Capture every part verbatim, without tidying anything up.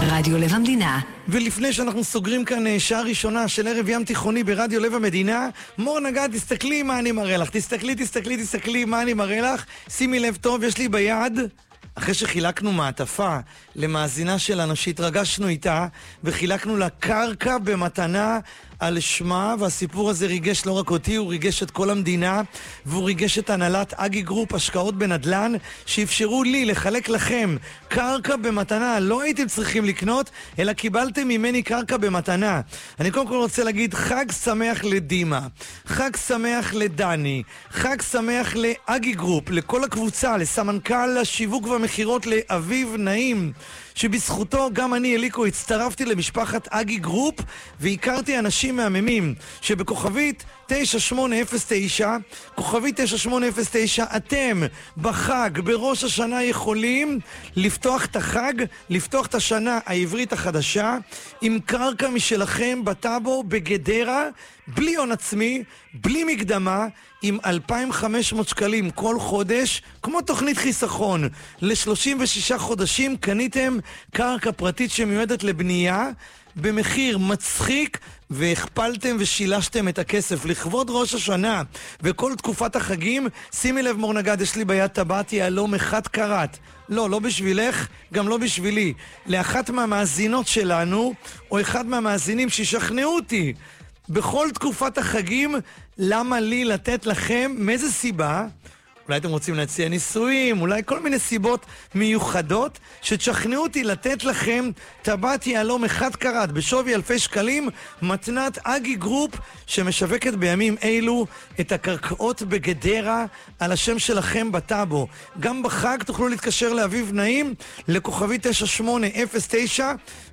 רדיו לב המדינה. ולפני שאנחנו סוגרים כאן שעה ראשונה של ערב ים תיכוני ברדיו לב המדינה, מור נגד, תסתכלי מה אני מראה לך. תסתכלי, תסתכלי, תסתכלי מה אני מראה לך. שימי לב טוב, יש לי ביד, אחרי שחילקנו מעטפה למאזינה שלנו שהתרגשנו איתה, וחילקנו לה קרקע במתנה על שמה, והסיפור הזה ריגש לא רק אותי, הוא ריגש את כל המדינה, והוא ריגש את הנהלת אגי גרופ השקעות בנדלן, שאפשרו לי לחלק לכם קרקע במתנה. לא הייתם צריכים לקנות, אלא קיבלתם ממני קרקע במתנה. אני קודם כל רוצה להגיד חג שמח לדימה, חג שמח לדני, חג שמח לאגי גרופ, לכל הקבוצה, לסמנכ"ל השיווק והמחירות לאביב נעים, שבזכותו גם אני, אליקו, הצטרפתי למשפחת אגי גרופ, והכרתי אנשים מהממים, שבכוכבית תשע שמונה אפס תשע, כוכבית תשע שמונה אפס תשע, אתם בחג, בראש השנה, יכולים לפתוח את החג, לפתוח את השנה העברית החדשה, עם קרקע משלכם בטאבו בגדרה, בלי הון עצמי, בלי מקדמה, עם אלפיים וחמש מאות שקלים כל חודש, כמו תוכנית חיסכון. ל-שלושים ושישה חודשים קניתם קרקע פרטית שמיועדת לבנייה, במחיר מצחיק, והכפלתם ושילשתם את הכסף לכבוד ראש השנה וכל תקופת החגים. שימי לב מור נגד, יש לי ביד טבעת יהלום אחד קראט, לא, לא בשבילך, גם לא בשבילי, לאחת מהמאזינות שלנו, או אחד מהמאזינים שישכנעו אותי בכל תקופת החגים למה לי לתת לכם, מאיזה סיבה, אולי אתם רוצים להציע ניסויים, אולי כל מיני סיבות מיוחדות שתשכנעו אותי לתת לכם טבעת יהלום אחד קראט בשווי אלפי שקלים, מתנת אגי גרופ שמשווקת בימים אלו את הקרקעות בגדרה על השם שלכם בטאבו. גם בחג תוכלו להתקשר לאביב נעים לכוכבי תשע שמונה אפס תשע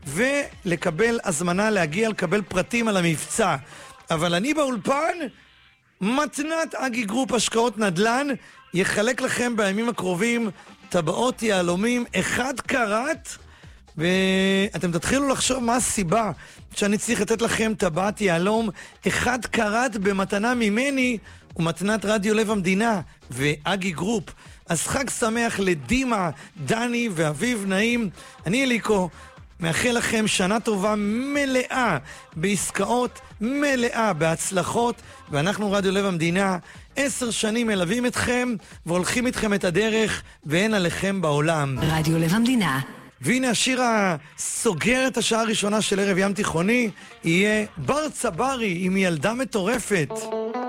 ולקבל הזמנה להגיע, לקבל פרטים על המבצע. אבל אני באולפן, מתנת אגי גרופ השקעות נדל"ן יחלק לכם בימים הקרובים טבעות יהלומים אחד קראט, ואתם תתחילו לחשוב מה הסיבה שאני צריך לתת לכם טבעת יהלום אחד קראט במתנה ממני ומתנת רדיו לב המדינה ואגי גרופ. אז חג שמח לדימה, דני ואביב נעים. אני אליקו, מאחל לכם שנה טובה מלאה בעסקאות, מלאה בהצלחות, ואנחנו רדיו לב המדינה עשר שנים מלווים אתכם והולכים איתכם את הדרך, ואין עליכם בעולם. רדיו לב המדינה. והנה השיר הסוגר את השעה הראשונה של ערב ים תיכוני, יהיה בר צברי עם ילדה מטורפת.